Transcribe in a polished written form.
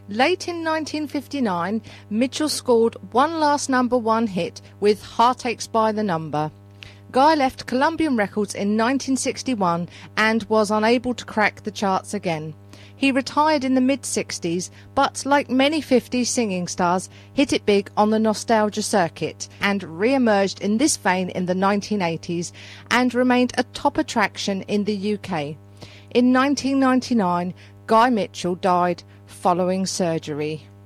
Late in 1959, Mitchell scored one last number one hit with Heartaches by the Number. Guy left Columbian Records in 1961 and was unable to crack the charts again. He retired in the mid-60s, but like many 50s singing stars, hit it big on the nostalgia circuit and re-emerged in this vein in the 1980s and remained a top attraction in the UK. In 1999, Guy Mitchell died following surgery.